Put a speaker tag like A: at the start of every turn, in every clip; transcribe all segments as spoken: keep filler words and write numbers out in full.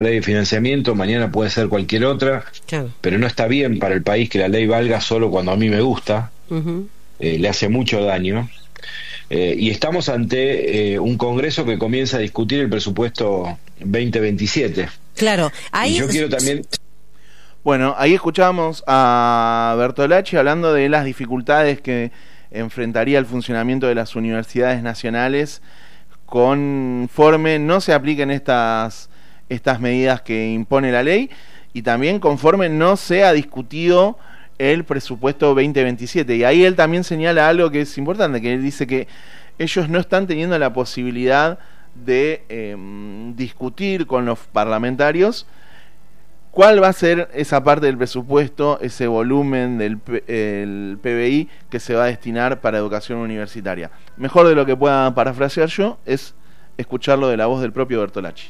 A: ley de financiamiento, mañana puede ser cualquier otra,
B: Claro.
A: pero no está bien para el país que la ley valga solo cuando a mí me gusta,
B: Ujú.
A: eh, le hace mucho daño, eh, y estamos ante eh, un Congreso que comienza a discutir el presupuesto veinte veintisiete.
B: Claro,
A: Y
B: ahí...
A: yo quiero también...
C: Bueno, ahí escuchábamos a Bertolacci hablando de las dificultades que enfrentaría el funcionamiento de las universidades nacionales conforme no se apliquen estas, estas medidas que impone la ley y también conforme no sea discutido el presupuesto veinte veintisiete. Y ahí él también señala algo que es importante, que él dice que ellos no están teniendo la posibilidad de eh, discutir con los parlamentarios cuál va a ser esa parte del presupuesto, ese volumen del el P B I que se va a destinar para educación universitaria. Mejor de lo que pueda parafrasear yo es escucharlo de la voz del propio Bertolacci.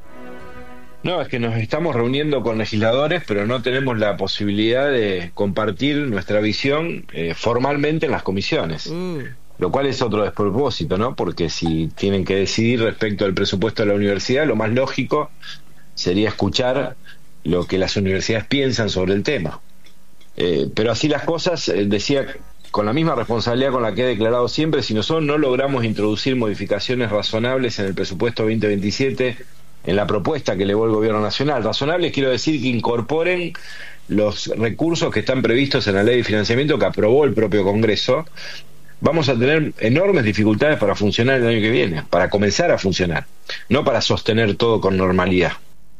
A: No, es que nos estamos reuniendo con legisladores, pero no tenemos la posibilidad de compartir nuestra visión eh, formalmente en las comisiones.
B: Mm.
A: Lo cual es otro despropósito, ¿no? Porque si tienen que decidir respecto al presupuesto de la universidad, lo más lógico sería escuchar lo que las universidades piensan sobre el tema. Eh, pero así las cosas, eh, decía, con la misma responsabilidad con la que he declarado siempre, si nosotros no logramos introducir modificaciones razonables en el presupuesto veinte veintisiete, en la propuesta que elevó el Gobierno Nacional, razonables quiero decir que incorporen los recursos que están previstos en la ley de financiamiento que aprobó el propio Congreso, vamos a tener enormes dificultades para funcionar el año que viene, para comenzar a funcionar, no para sostener todo con normalidad.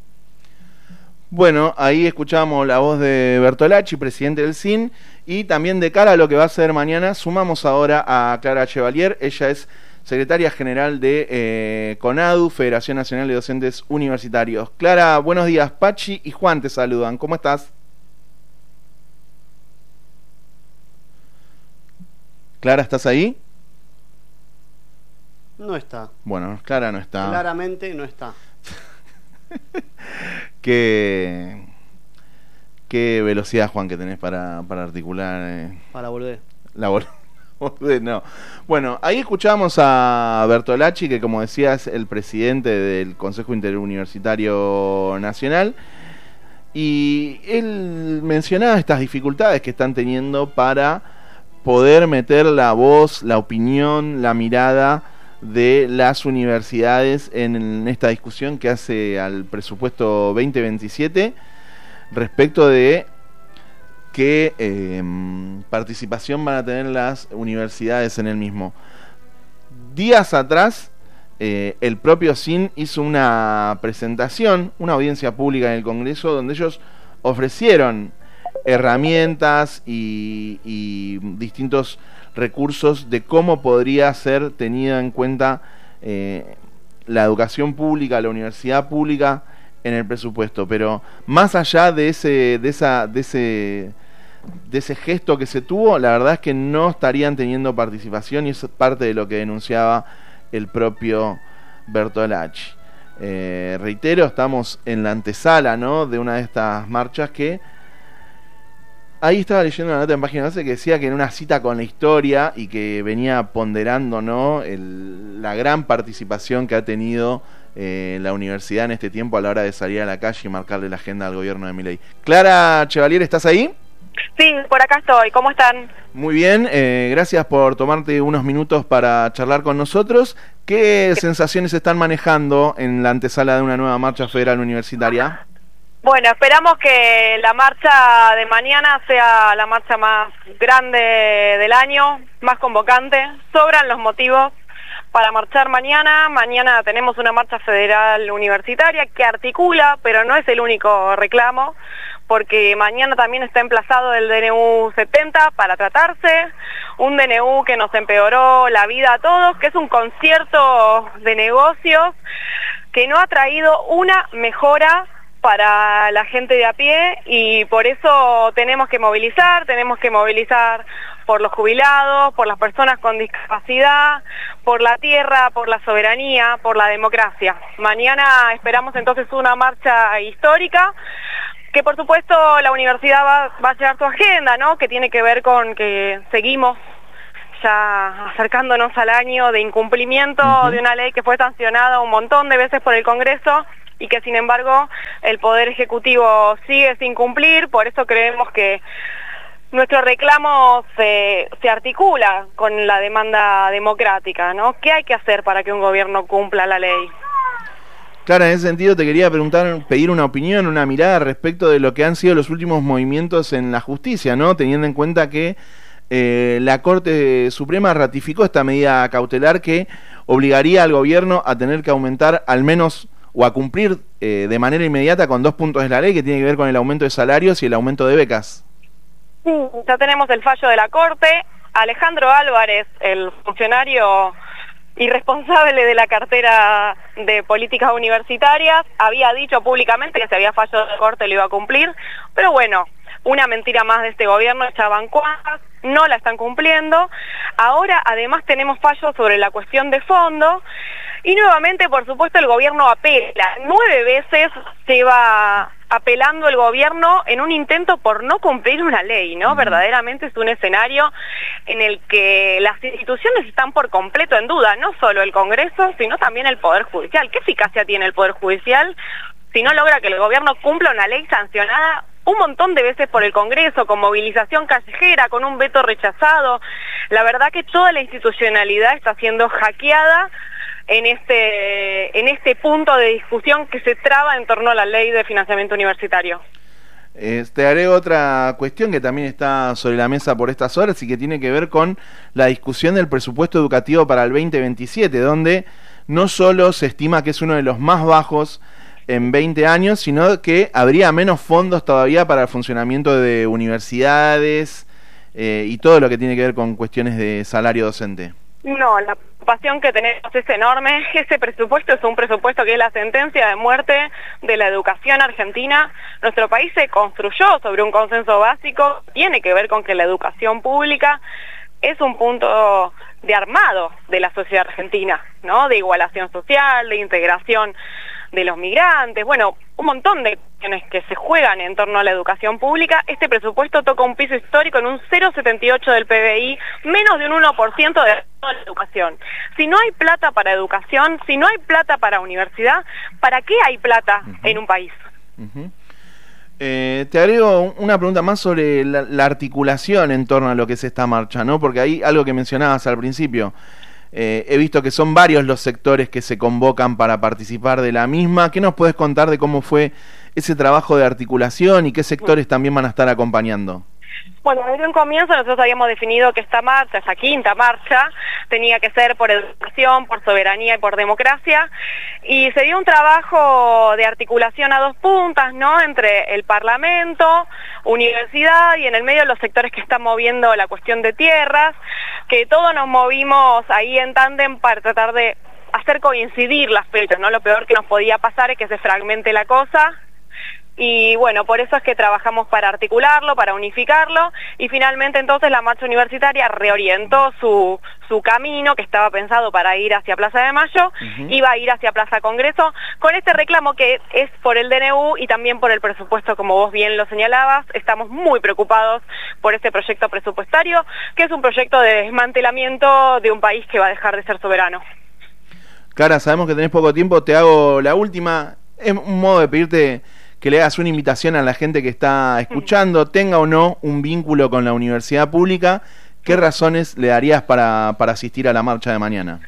C: Bueno, ahí escuchamos la voz de Bertolacci, presidente del S I N, y también de cara a lo que va a ser mañana, sumamos ahora a Clara Chevalier. Ella es secretaria general de eh, CONADU, Federación Nacional de Docentes Universitarios. Clara, buenos días. Pachi y Juan te saludan. ¿Cómo estás? Clara, ¿estás ahí?
D: No está.
C: Bueno, Clara no está.
D: Claramente no está.
C: Qué, qué velocidad, Juan, que tenés para, para articular. Eh,
D: Para volver.
C: la vol no. Bueno, ahí escuchamos a Bertolacci, que como decía es el presidente del Consejo Interuniversitario Nacional, y él mencionaba estas dificultades que están teniendo para poder meter la voz, la opinión, la mirada de las universidades en esta discusión que hace al presupuesto veinte veintisiete respecto de qué eh, participación van a tener las universidades en el mismo. Días atrás eh, el propio S I N hizo una presentación, una audiencia pública en el Congreso donde ellos ofrecieron herramientas y, y distintos recursos de cómo podría ser tenida en cuenta eh, la educación pública, la universidad pública en el presupuesto. Pero más allá de ese, de esa, de ese, de ese gesto que se tuvo, la verdad es que no estarían teniendo participación, y es parte de lo que denunciaba el propio Bertolacci. Eh, reitero, estamos en la antesala, ¿no?, de una de estas marchas que ahí estaba leyendo una nota en Página doce que decía que en una cita con la historia y que venía ponderando, ¿no?, el, la gran participación que ha tenido eh, la universidad en este tiempo a la hora de salir a la calle y marcarle la agenda al gobierno de Milei. Clara Chevalier, ¿estás ahí?
E: Sí, por acá estoy. ¿Cómo están?
C: Muy bien, eh, gracias por tomarte unos minutos para charlar con nosotros. ¿Qué sensaciones están manejando en la antesala de una nueva marcha federal universitaria?
E: Bueno, esperamos que la marcha de mañana sea la marcha más grande del año, más convocante. Sobran los motivos para marchar mañana. Mañana tenemos una marcha federal universitaria que articula, pero no es el único reclamo, porque mañana también está emplazado el D N U setenta para tratarse, un D N U que nos empeoró la vida a todos, que es un concierto de negocios que no ha traído una mejora para la gente de a pie, y por eso tenemos que movilizar, tenemos que movilizar por los jubilados, por las personas con discapacidad, por la tierra, por la soberanía, por la democracia. Mañana esperamos entonces una marcha histórica, que por supuesto la universidad va, va a llevar su agenda, ¿no?, que tiene que ver con que seguimos ya acercándonos al año de incumplimiento uh-huh. de una ley que fue sancionada un montón de veces por el Congreso y que sin embargo el Poder Ejecutivo sigue sin cumplir. Por eso creemos que nuestro reclamo se, se articula con la demanda democrática, ¿no? ¿Qué hay que hacer para que un gobierno cumpla la ley?
C: Claro, en ese sentido te quería preguntar, pedir una opinión, una mirada respecto de lo que han sido los últimos movimientos en la justicia, ¿no? Teniendo en cuenta que eh, la Corte Suprema ratificó esta medida cautelar que obligaría al gobierno a tener que aumentar al menos o a cumplir eh, de manera inmediata con dos puntos de la ley que tiene que ver con el aumento de salarios y el aumento de becas.
E: Sí, ya tenemos el fallo de la Corte. Alejandro Álvarez, el funcionario irresponsable de la cartera de políticas universitarias, había dicho públicamente que si había fallo de la Corte lo iba a cumplir, pero bueno, una mentira más de este gobierno, echaban cuantas, no la están cumpliendo. Ahora además tenemos fallos sobre la cuestión de fondo y nuevamente, por supuesto, el gobierno apela. Nueve veces se va apelando el gobierno en un intento por no cumplir una ley, ¿no? Uh-huh. Verdaderamente es un escenario en el que las instituciones están por completo en duda, no solo el Congreso, sino también el Poder Judicial. ¿Qué eficacia tiene el Poder Judicial si no logra que el gobierno cumpla una ley sancionada un montón de veces por el Congreso, con movilización callejera, con un veto rechazado? La verdad que toda la institucionalidad está siendo hackeada en este en este punto de discusión que se traba en torno a la ley de financiamiento universitario.
C: Eh, te agrego otra cuestión que también está sobre la mesa por estas horas y que tiene que ver con la discusión del presupuesto educativo para el veinte veintisiete, donde no solo se estima que es uno de los más bajos en veinte años, sino que habría menos fondos todavía para el funcionamiento de universidades eh, y todo lo que tiene que ver con cuestiones de salario docente.
E: No, la preocupación que tenemos es enorme. Ese presupuesto es un presupuesto que es la sentencia de muerte de la educación argentina. Nuestro país se construyó sobre un consenso básico, tiene que ver con que la educación pública es un punto de armado de la sociedad argentina, ¿no? De igualación social, de integración de los migrantes, bueno, un montón de cuestiones que se juegan en torno a la educación pública. Este presupuesto toca un piso histórico en un cero coma setenta y ocho del P B I, menos de un uno por ciento de toda la educación. Si no hay plata para educación, si no hay plata para universidad, ¿para qué hay plata uh-huh. en un país?
C: Uh-huh. Eh, te agrego una pregunta más sobre la, la articulación en torno a lo que es esta marcha, ¿no? Porque hay algo que mencionabas al principio. Eh, he visto que son varios los sectores que se convocan para participar de la misma. ¿Qué nos puedes contar de cómo fue ese trabajo de articulación y qué sectores también van a estar acompañando?
E: Bueno, desde un comienzo nosotros habíamos definido que esta marcha, esta quinta marcha, tenía que ser por educación, por soberanía y por democracia, y se dio un trabajo de articulación a dos puntas, ¿no? Entre el Parlamento, universidad y en el medio los sectores que están moviendo la cuestión de tierras, que todos nos movimos ahí en tándem para tratar de hacer coincidir las fechas, ¿no? Lo peor que nos podía pasar es que se fragmente la cosa. Y bueno, por eso es que trabajamos para articularlo, para unificarlo, y finalmente entonces la marcha universitaria reorientó su, su camino, que estaba pensado para ir hacia Plaza de Mayo, uh-huh. iba a ir hacia Plaza Congreso, con este reclamo que es por el D N U y también por el presupuesto, como vos bien lo señalabas. Estamos muy preocupados por este proyecto presupuestario, que es un proyecto de desmantelamiento de un país que va a dejar de ser soberano.
C: Clara, sabemos que tenés poco tiempo, te hago la última. Es un modo de pedirte que le hagas una invitación a la gente que está escuchando, tenga o no un vínculo con la universidad pública. ¿Qué razones le darías para, para asistir a la marcha de mañana?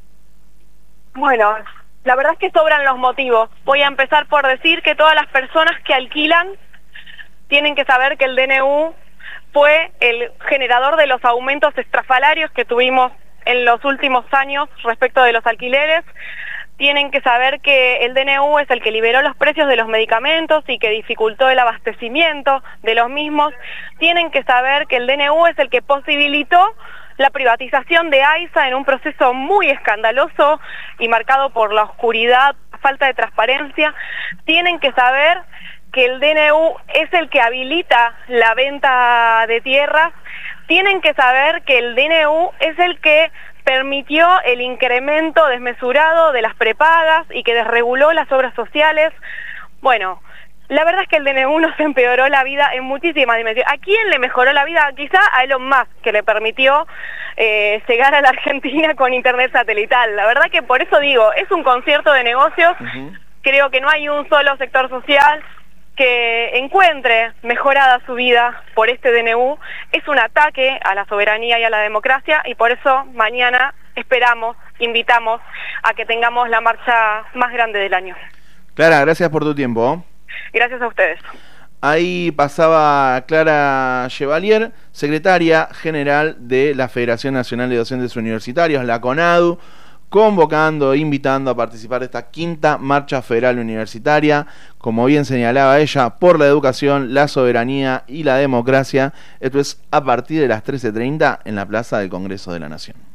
E: Bueno, la verdad es que sobran los motivos. Voy a empezar por decir que todas las personas que alquilan tienen que saber que el D N U fue el generador de los aumentos estrafalarios que tuvimos en los últimos años respecto de los alquileres. Tienen que saber que el D N U es el que liberó los precios de los medicamentos y que dificultó el abastecimiento de los mismos. Tienen que saber que el D N U es el que posibilitó la privatización de AISA en un proceso muy escandaloso y marcado por la oscuridad, falta de transparencia. Tienen que saber que el D N U es el que habilita la venta de tierras. Tienen que saber que el D N U es el que permitió el incremento desmesurado de las prepagas y que desreguló las obras sociales. Bueno, la verdad es que el D N U nos empeoró la vida en muchísimas dimensiones. ¿A quién le mejoró la vida? Quizá a Elon Musk, que le permitió eh, llegar a la Argentina con internet satelital. La verdad que por eso digo, es un concierto de negocios uh-huh. creo que no hay un solo sector social que encuentre mejorada su vida por este D N U. Es un ataque a la soberanía y a la democracia, y por eso mañana esperamos, invitamos a que tengamos la marcha más grande del año.
C: Clara, gracias por tu tiempo.
E: Gracias a ustedes.
C: Ahí pasaba Clara Chevalier, secretaria general de la Federación Nacional de Docentes Universitarios, la CONADU, convocando e invitando a participar de esta quinta marcha federal universitaria, como bien señalaba ella, por la educación, la soberanía y la democracia. Esto es a partir de las trece treinta en la Plaza del Congreso de la Nación.